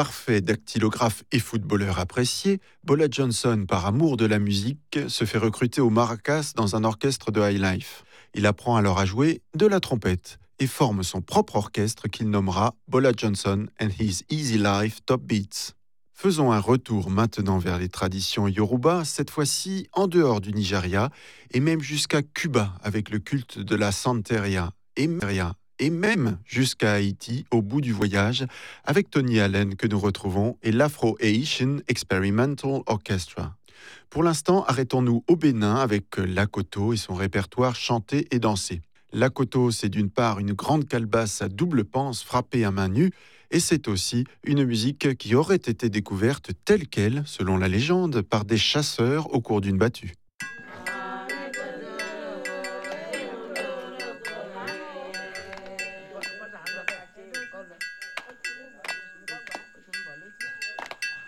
Parfait dactylographe et footballeur apprécié, Bola Johnson, par amour de la musique, se fait recruter au maracas dans un orchestre de high life. Il apprend alors à jouer de la trompette et forme son propre orchestre qu'il nommera Bola Johnson and His Easy Life Top Beats. Faisons un retour maintenant vers les traditions Yoruba, cette fois-ci en dehors du Nigeria et même jusqu'à Cuba avec le culte de la Santeria et même jusqu'à Haïti au bout du voyage avec Tony Allen que nous retrouvons et l'Afro-Haitian Experimental Orchestra. Pour l'instant, arrêtons-nous au Bénin avec l'Akoto et son répertoire chanté et dansé. L'Akoto, c'est d'une part une grande calebasse à double panse frappée à main nue, et c'est aussi une musique qui aurait été découverte telle qu'elle, selon la légende, par des chasseurs au cours d'une battue.